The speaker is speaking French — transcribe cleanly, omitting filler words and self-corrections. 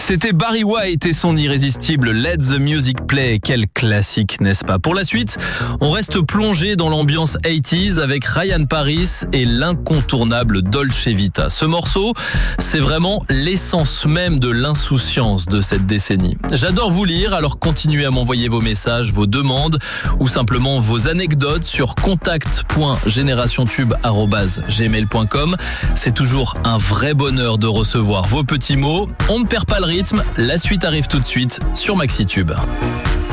C'était Barry White et son irrésistible Let the Music Play. Quel classique, n'est-ce pas? Pour la suite, on reste plongé dans l'ambiance 80s avec Ryan Paris et l'incontournable Dolce Vita. Ce morceau, c'est vraiment l'essence même de l'insouciance de cette décennie. J'adore vous lire, alors continuez à m'envoyer vos messages, vos demandes ou simplement vos anecdotes sur contact.generationtube@gmail.com. C'est toujours un vrai bonheur de recevoir vos petits mots. On ne perd pas le rythme, la suite arrive tout de suite sur MaxiTube.